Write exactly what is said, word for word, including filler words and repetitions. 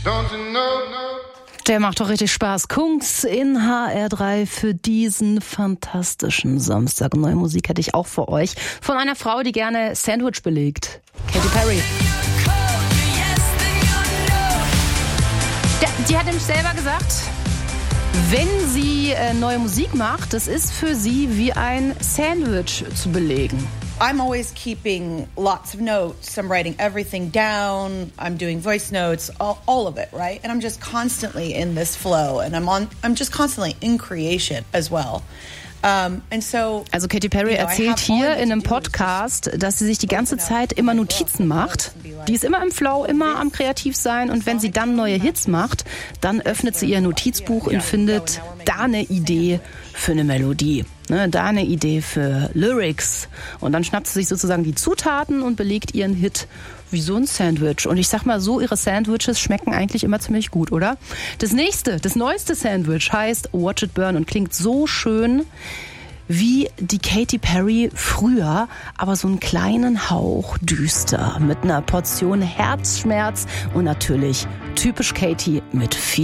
Der macht doch richtig Spaß. Kungs in H R drei für diesen fantastischen Samstag. Neue Musik hätte ich auch für euch. Von einer Frau, die gerne Sandwich belegt. Katy Perry. Ja, die hat nämlich selber gesagt, wenn sie äh, neue Musik macht, das ist für sie wie ein Sandwich zu belegen. I'm always keeping lots of notes. I'm writing everything down. I'm doing voice notes, all, all of it, right? And I'm just constantly in this flow, and I'm on. I'm just constantly in creation as well. Um, and so, also Katy Perry erzählt hier in einem Podcast, dass sie sich die ganze Zeit immer Notizen macht. Die ist immer im Flow, immer am Kreativsein. Und wenn sie dann neue Hits macht, dann öffnet sie ihr Notizbuch und findet da eine Idee für eine Melodie. Ne, da eine Idee für Lyrics. Und dann schnappt sie sich sozusagen die Zutaten und belegt ihren Hit wie so ein Sandwich. Und ich sag mal so, ihre Sandwiches schmecken eigentlich immer ziemlich gut, oder? Das nächste, das neueste Sandwich heißt Watch It Burn und klingt so schön wie die Katy Perry früher, aber so einen kleinen Hauch düster mit einer Portion Herzschmerz und natürlich typisch Katy mit viel